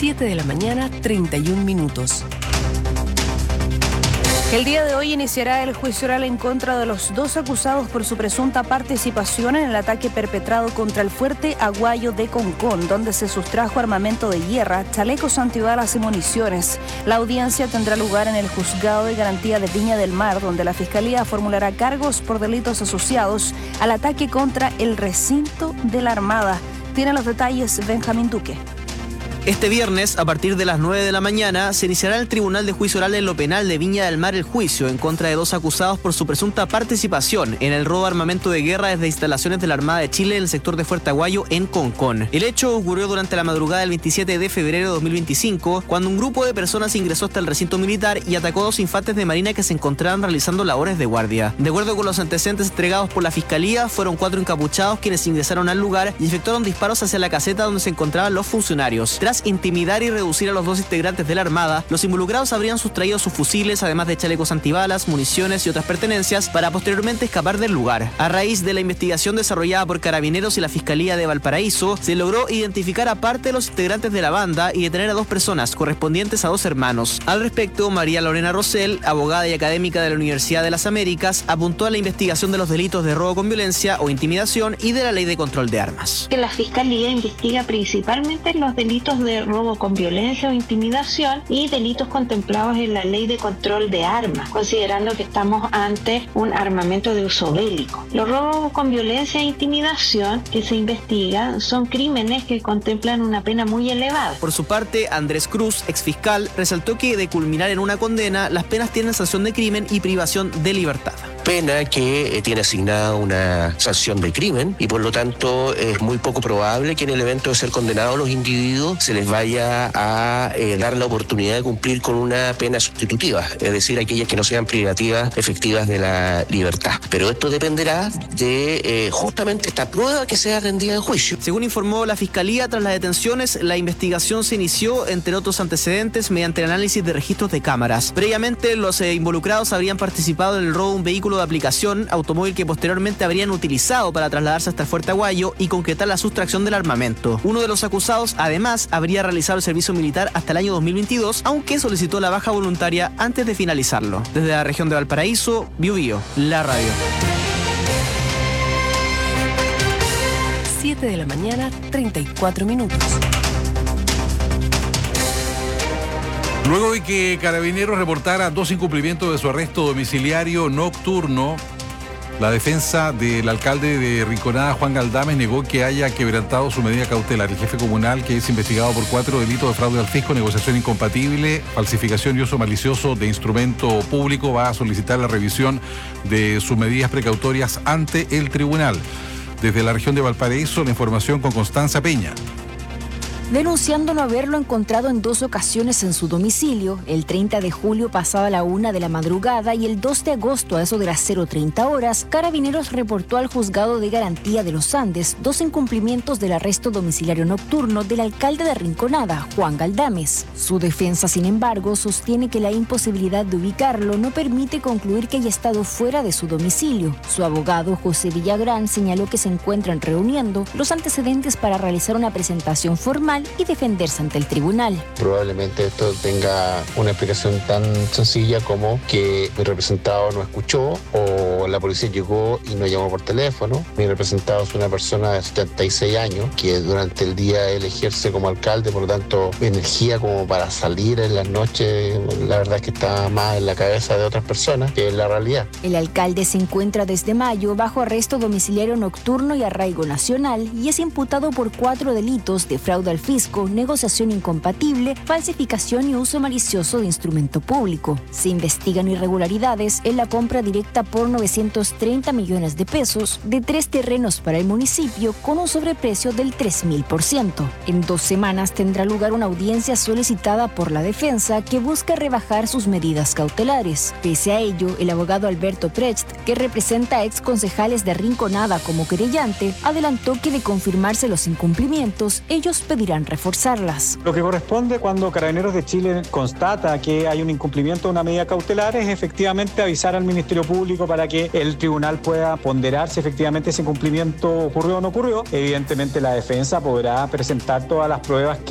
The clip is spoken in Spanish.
7 de la mañana, 31 minutos. El día de hoy iniciará el juicio oral en contra de los dos acusados por su presunta participación en el ataque perpetrado contra el fuerte Aguayo de Concón, donde se sustrajo armamento de guerra, chalecos antibalas y municiones. La audiencia tendrá lugar en el Juzgado de Garantía de Viña del Mar, donde la Fiscalía formulará cargos por delitos asociados al ataque contra el recinto de la Armada. Tiene los detalles Benjamín Duque. Este viernes, a partir de las 9 de la mañana, se iniciará en el Tribunal de Juicio Oral en lo Penal de Viña del Mar el juicio en contra de dos acusados por su presunta participación en el robo de armamento de guerra desde instalaciones de la Armada de Chile en el sector de Fuerte Aguayo, en Concón. El hecho ocurrió durante la madrugada del 27 de febrero de 2025, cuando un grupo de personas ingresó hasta el recinto militar y atacó a dos infantes de marina que se encontraban realizando labores de guardia. De acuerdo con los antecedentes entregados por la Fiscalía, fueron 4 encapuchados quienes ingresaron al lugar y efectuaron disparos hacia la caseta donde se encontraban los funcionarios. Tras intimidar y reducir a los dos integrantes de la Armada, los involucrados habrían sustraído sus fusiles, además de chalecos antibalas, municiones y otras pertenencias, para posteriormente escapar del lugar. A raíz de la investigación desarrollada por Carabineros y la Fiscalía de Valparaíso, se logró identificar a parte de los integrantes de la banda y detener a 2 personas, correspondientes a 2 hermanos. Al respecto, María Lorena Rosell, abogada y académica de la Universidad de las Américas, apuntó a la investigación de los delitos de robo con violencia o intimidación y de la Ley de Control de Armas. Que la Fiscalía investiga principalmente los delitos de robo con violencia o intimidación y delitos contemplados en la Ley de Control de Armas, considerando que estamos ante un armamento de uso bélico. Los robos con violencia e intimidación que se investigan son crímenes que contemplan una pena muy elevada. Por su parte, Andrés Cruz, exfiscal, resaltó que de culminar en una condena, las penas tienen sanción de crimen y privación de libertad. Pena que tiene asignada una sanción de crimen y por lo tanto es muy poco probable que en el evento de ser condenados los individuos se les vaya a dar la oportunidad de cumplir con una pena sustitutiva, es decir, aquellas que no sean privativas efectivas de la libertad. Pero esto dependerá de justamente esta prueba que sea rendida en juicio. Según informó la Fiscalía, tras las detenciones, la investigación se inició, entre otros antecedentes, mediante el análisis de registros de cámaras. Previamente, los involucrados habrían participado en el robo de un vehículo de aplicación, automóvil que posteriormente habrían utilizado para trasladarse hasta el Fuerte Aguayo y concretar la sustracción del armamento. Uno de los acusados, además, habría realizado el servicio militar hasta el año 2022, aunque solicitó la baja voluntaria antes de finalizarlo. Desde la región de Valparaíso, Biobío, la radio. 7 de la mañana, 34 minutos. Luego de que Carabineros reportara 2 incumplimientos de su arresto domiciliario nocturno, la defensa del alcalde de Rinconada, Juan Galdames, negó que haya quebrantado su medida cautelar. El jefe comunal, que es investigado por 4 delitos de fraude al fisco, negociación incompatible, falsificación y uso malicioso de instrumento público, va a solicitar la revisión de sus medidas precautorias ante el tribunal. Desde la región de Valparaíso, la información con Constanza Peña. Denunciando no haberlo encontrado en 2 ocasiones en su domicilio, el 30 de julio pasada la 1 de la madrugada y el 2 de agosto a eso de las 0:30 horas, Carabineros reportó al Juzgado de Garantía de los Andes 2 incumplimientos del arresto domiciliario nocturno del alcalde de Rinconada, Juan Galdames. Su defensa, sin embargo, sostiene que la imposibilidad de ubicarlo no permite concluir que haya estado fuera de su domicilio. Su abogado, José Villagrán, señaló que se encuentran reuniendo los antecedentes para realizar una presentación formal y defenderse ante el tribunal. Probablemente esto tenga una explicación tan sencilla como que mi representado no escuchó o la policía llegó y no llamó por teléfono. Mi representado es una persona de 76 años que durante el día él ejerce como alcalde, por lo tanto energía como para salir en las noches, la verdad es que está más en la cabeza de otras personas que en la realidad. El alcalde se encuentra desde mayo bajo arresto domiciliario nocturno y arraigo nacional y es imputado por 4 delitos de fraude al fisco, negociación incompatible, falsificación y uso malicioso de instrumento público. Se investigan irregularidades en la compra directa por 930 millones de pesos de 3 terrenos para el municipio con un sobreprecio del 3.000%. En 2 semanas tendrá lugar una audiencia solicitada por la defensa que busca rebajar sus medidas cautelares. Pese a ello, el abogado Alberto Precht, que representa a exconcejales de Rinconada como querellante, adelantó que de confirmarse los incumplimientos, ellos pedirán reforzarlas. Lo que corresponde cuando Carabineros de Chile constata que hay un incumplimiento de una medida cautelar es efectivamente avisar al Ministerio Público para que el tribunal pueda ponderar si efectivamente ese incumplimiento ocurrió o no ocurrió. Evidentemente la defensa podrá presentar todas las pruebas